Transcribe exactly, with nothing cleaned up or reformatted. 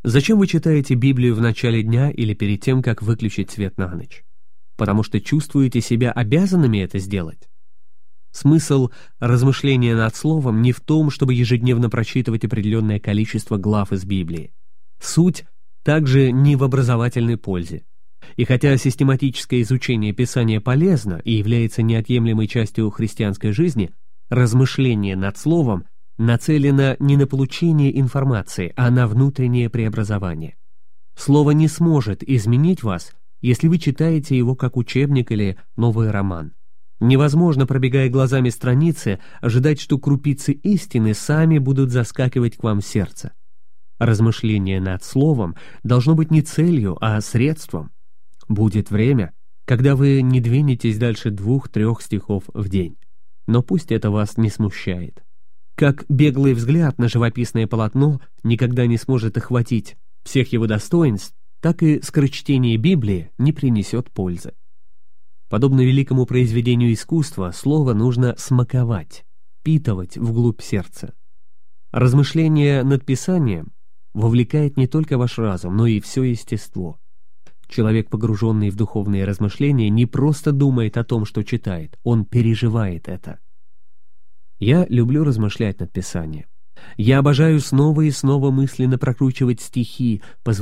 Зачем вы читаете Библию в начале дня или перед тем, как выключить свет на ночь? Потому что чувствуете себя обязанными это сделать? Смысл размышления над Словом не в том, чтобы ежедневно прочитывать определенное количество глав из Библии. Суть также не в образовательной пользе. И хотя систематическое изучение Писания полезно и является неотъемлемой частью христианской жизни, размышление над Словом нацелено не на получение информации, а на внутреннее преобразование. Слово не сможет изменить вас, если вы читаете его как учебник или новый роман. Невозможно, пробегая глазами страницы, ожидать, что крупицы истины сами будут заскакивать к вам в сердце. Размышление над Словом должно быть не целью, а средством. Будет время, когда вы не двинетесь дальше двух-трех стихов в день. Но пусть это вас не смущает. Как беглый взгляд на живописное полотно никогда не сможет охватить всех его достоинств, так и скорочтение Библии не принесет пользы. Подобно великому произведению искусства, слово нужно смаковать, впитывать вглубь сердца. Размышление над Писанием вовлекает не только ваш разум, но и все естество. Человек, погруженный в духовные размышления, не просто думает о том, что читает, он переживает это. Я люблю размышлять над Писанием. Я обожаю снова и снова мысленно прокручивать стихи, позволяя